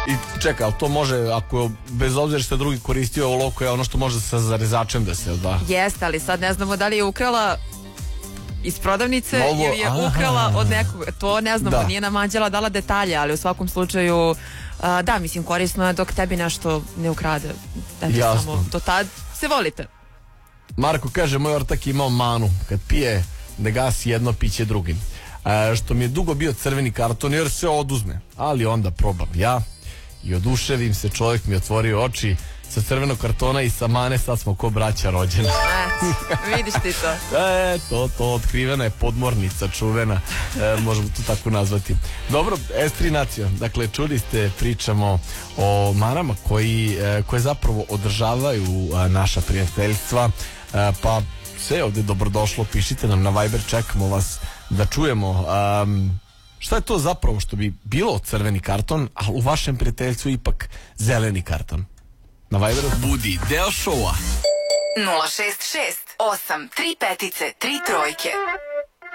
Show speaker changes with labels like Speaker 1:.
Speaker 1: I čekaj, ali to može, ako bez obzira što je drugi koristio olovku, je ono što može sa zarezačem da se da?
Speaker 2: Jeste, ali sad ne znamo da li je ukrala iz prodavnice ili je ukrala od nekog, to ne znamo, nije nam Anđela dala detalje, ali u svakom slučaju da, mislim, korisno je dok tebi nešto ne ukrade. Samo do tad se volite.
Speaker 1: Marko kaže, moj ortak imao manu, kad pije da gasi jedno, piće drugim. Što mi je dugo bio crveni karton jer se oduzme, ali onda probam ja i oduševim se, čovjek mi otvorio oči, sa crvenog kartona i sa mane sad smo ko braća rođena.
Speaker 2: Vidiš ti to.
Speaker 1: To otkrivena je podmornica čuvena, možemo to tako nazvati. Dobro, S3 dakle čuli ste, pričamo o manama koje zapravo održavaju naša prijateljstva, pa sve ovdje dobrodošlo, pišite nam na Viber, čekamo vas da čujemo šta je to zapravo što bi bilo crveni karton, a u vašem prijateljstvu ipak zeleni karton. Na Viberu
Speaker 3: budi deo šova
Speaker 4: 066 8 3 petice 3 trojke.